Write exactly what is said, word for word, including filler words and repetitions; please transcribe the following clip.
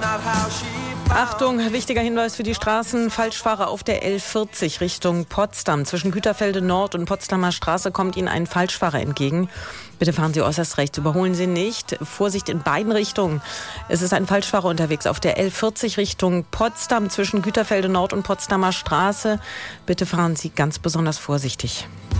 Achtung, wichtiger Hinweis für die Straßen. Falschfahrer auf der L vierzig Richtung Potsdam. Zwischen Güterfelde Nord und Potsdamer Straße kommt Ihnen ein Falschfahrer entgegen. Bitte fahren Sie äußerst rechts, überholen Sie nicht. Vorsicht in beiden Richtungen. Es ist ein Falschfahrer unterwegs auf der L vierzig Richtung Potsdam zwischen Güterfelde Nord und Potsdamer Straße. Bitte fahren Sie ganz besonders vorsichtig.